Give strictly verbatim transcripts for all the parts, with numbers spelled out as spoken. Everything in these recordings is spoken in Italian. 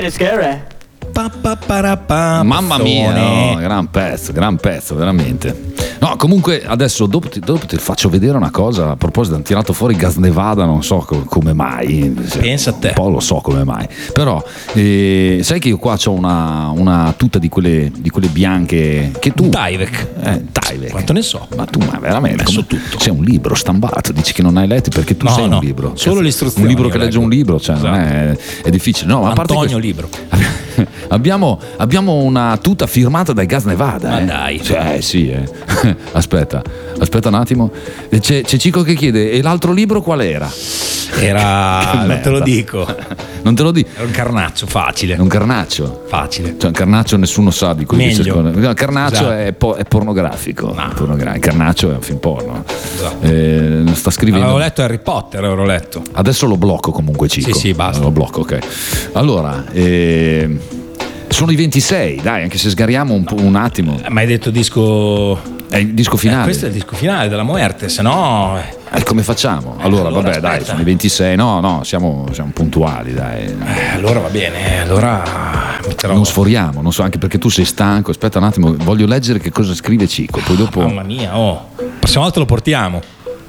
scary. Mamma mia, no, gran pezzo, gran pezzo, veramente. No, comunque adesso dopo ti, dopo ti faccio vedere una cosa. A proposito, hanno tirato fuori Gas Nevada, non so co- come mai. Pensa a te. Un po' lo so come mai. Però eh, sai che io qua ho una, una tuta di quelle, di quelle bianche che tu. Tyvek. Eh, Tyvek. Quanto ne so? Ma tu, ma veramente, Messo come, tutto. c'è un libro stambato, dici che non hai letto perché tu No, sei no, un libro. solo Cazzo, le istruzioni Un libro che io legge leggo. un libro, cioè non è, è difficile. No, ma a parte Antonio questo- Libro. abbiamo, abbiamo una tuta firmata dai Gas Nevada. Ma eh. dai. Cioè, eh, sì, eh. Aspetta, aspetta un attimo. C'è, c'è Cico che chiede: e l'altro libro qual era? Era, non merda. te lo dico, Non te lo dico. era un carnaccio facile. È un carnaccio. Facile. Cioè, un carnaccio nessuno sa di quelli che Meglio. cercano. No, carnaccio Esatto. è, po- è pornografico. No. Pornogra- il carnaccio è un film porno. Esatto. Eh, sta scrivendo. Avevo letto Harry Potter, avevo letto. Adesso lo blocco comunque, Cico. Sì, sì, basta. Lo blocco, ok. Allora, eh, sono i ventisei, dai, anche se sgariamo un, po', un attimo. Eh, Ma hai detto disco. È il disco Eh, finale. questo è il disco finale della Muerte, se no. eh, Eh, come facciamo? Allora, allora, vabbè, dai, aspetta. sono i ventisei. No, no, siamo, siamo puntuali, dai. eh, allora va bene, allora metterò. Non sforiamo, non so, anche perché tu sei stanco. Aspetta un attimo, voglio leggere che cosa scrive Cico. Poi dopo Mamma mia, oh. La prossima volta lo portiamo.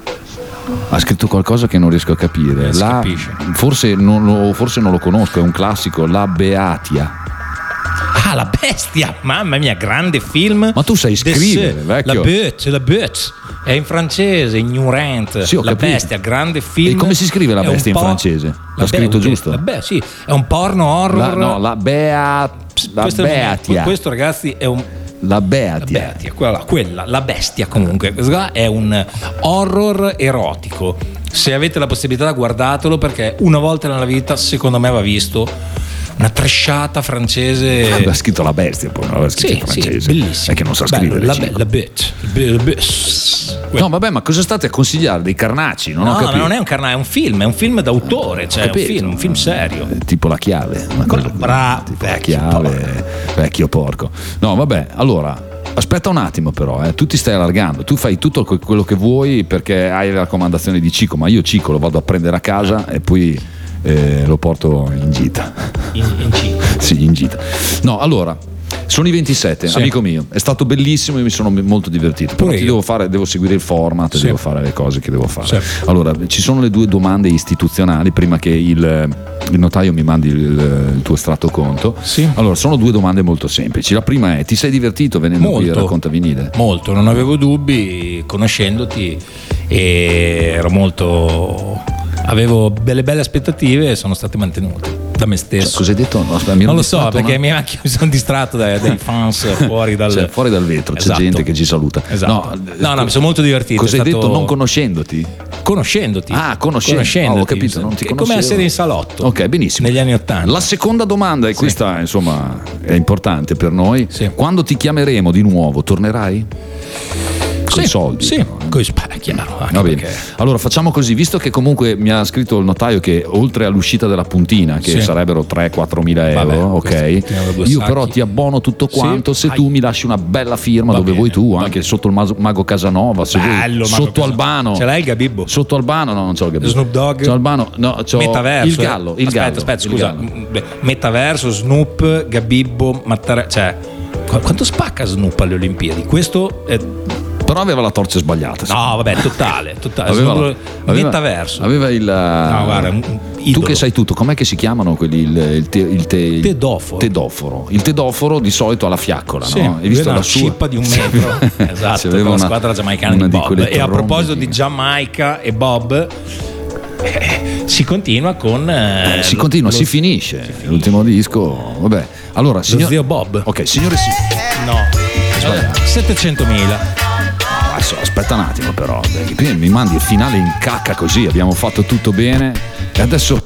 ha scritto qualcosa che non riesco a capire. Non si La- capisce. forse, non lo, forse non lo conosco, è un classico, La Beatia. Ah, La Bestia, mamma mia, grande film. Ma tu sai De scrivere, Se- vecchio. La Bête, La Bête. È in francese, ignorante. Sì, ho La capito. Bestia, grande film. E come si scrive La È un Bestia in po'- francese? La L'ho scritto Be- giusto? La Be- sì, è un porno horror. La, no, la Bea, la questo, è- Beatia. questo, ragazzi, è un. La La Beatia. Beatia, quella, là, quella, la bestia comunque. Questo qua è un horror erotico. Se avete la possibilità, guardatelo perché una volta nella vita, secondo me, va visto. Una tresciata francese. Aveva scritto La Bestia, poi non aveva scritto Sì, in sì, francese. bellissimo. È che non sa Bello, scrivere. la, Cico. la bête, la bête. No, vabbè, ma cosa state a consigliare? Dei carnacci? Non ho No, capito. non è un carnale, è un film, è un film d'autore, cioè è un Capito. film, un film serio. Eh, Tipo La Chiave. Una cosa così. Bravo, Tipo La vecchio Chiave, vecchio porco. No, vabbè, allora. Aspetta un attimo però, eh. Tu ti stai allargando, tu fai tutto que- quello che vuoi perché hai le raccomandazioni di Cico, ma io Cico lo vado a prendere a casa e poi eh, lo porto in gita. In, in cinque. Sì, in gita. No, allora, sono i ventisette, Sì. amico mio, è stato bellissimo, io mi sono molto divertito, però Pure ti io. devo fare, devo seguire il format, Sì. devo fare le cose che devo fare. Sì. Allora, ci sono le due domande istituzionali prima che il, il notaio mi mandi il, il tuo estratto conto. Sì. Allora, sono due domande molto semplici. La prima è: ti sei divertito venendo qui a Molto. Racconta Vinile? Molto, non avevo dubbi conoscendoti e ero molto. Avevo delle belle aspettative e sono state mantenute da me stesso. Cosa hai detto? No, aspetta, mi ero Non lo so, distratto perché un mi, anche mi sono distratto dai, dai fans fuori dal, Cioè, fuori dal vetro, c'è Esatto. gente che ci saluta. Esatto. No, no, mi sono molto divertito. Cosa è hai stato- detto? Non conoscendoti? Conoscendoti. Ah, conoscendo. Conoscendoti. Oh, ho capito, non ti È come conoscevo. essere in salotto. Ok, benissimo. Negli anni Ottanta. La seconda domanda, e questa insomma è importante per noi: Sì. quando ti chiameremo di nuovo, tornerai? Con i Sì, soldi. Sì, no? coi è chiaro. Anche Va bene. perché- Allora facciamo così, visto che comunque mi ha scritto il notaio che oltre all'uscita della puntina, che Sì. sarebbero tre quattro mila euro, Vabbè, ok, questi teniamo due io sacchi. però ti abbono tutto Sì. quanto se tu Ai. mi lasci una bella firma Va dove bene, vuoi tu, va anche bene. sotto il Maso- Mago Casanova, se vuoi, Bello, Mago sotto Casanova. Albano. Ce l'hai il Gabibbo? Sotto Albano no, non c'ho il Gabibbo. Snoop Dogg? C'ho Albano, no, c'ho Metaverso. il Gallo, il aspetta, Gallo. aspetta, il scusa. Gallo. Beh, Metaverso, Snoop, Gabibbo, Mattare... Cioè, qu- quanto spacca Snoop alle Olimpiadi? Questo è... Però aveva la torcia sbagliata. sì. No, vabbè, totale, totale. Aveva, Snoop- aveva- Metaverso. aveva il No, guarda, un- un tu idolo. che sai tutto, com'è che si chiamano quelli il, il, te- il te- Tedoforo. tedoforo il tedoforo di solito ha la fiaccola, Sì, no? Hai visto una la sua cippa di un Sì, metro. aveva- Esatto, sì, aveva con la una- squadra giamaicana una di Bob. quelle E a trombe proposito di che- Giamaica e Bob, eh, si continua con eh, Eh, si lo- continua, lo- si finisce l'ultimo disco, vabbè. Allora, lo signor... zio Bob. Ok, signore sì. No, Sbagliato. settecentomila. Adesso aspetta un attimo però, perché prima mi mandi il finale in cacca così, abbiamo fatto tutto bene e adesso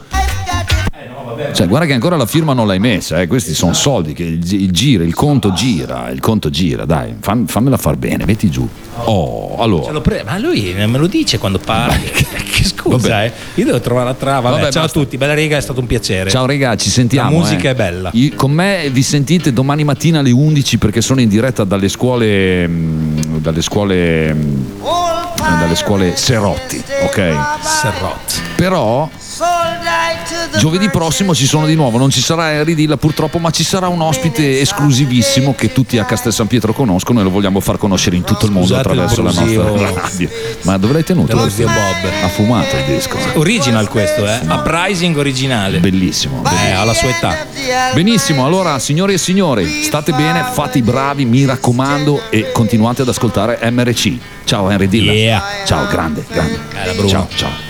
cioè guarda che ancora la firma non l'hai messa, eh. Questi sono soldi che il, il gira, il conto gira, il conto gira, dai, fam- fammela far bene, metti giù. Oh, Ce allora. l'ho pre- ma lui me lo dice quando parla. che, che scusa, Vabbè. eh. Io devo trovare la trava. Vabbè, Vabbè, ciao basta. a tutti, bella riga, è stato un piacere. Ciao regà, ci sentiamo. La musica eh. è bella. Io- con me vi sentite domani mattina alle undici perché sono in diretta dalle scuole mh, dalle scuole mh, dalle scuole Serotti, ok? Serrotti. Però Sold right to Giovedì prossimo ci sono di nuovo, non ci sarà Henry Dilla purtroppo, ma ci sarà un ospite esclusivissimo che tutti a Castel San Pietro conoscono e lo vogliamo far conoscere in tutto il mondo. Scusate attraverso la nostra radio. Ma dove l'hai tenuto? Dello zio Bob. Ha fumato il disco. Original questo, eh? Uprising originale. Bellissimo, bellissimo. Eh, alla sua età. Benissimo, allora signori e signori, state bene, fate i bravi, mi raccomando, e continuate ad ascoltare M R C. Ciao Henry Dilla. Yeah. Ciao, grande, grande. Eh, la Bruno. Ciao, ciao.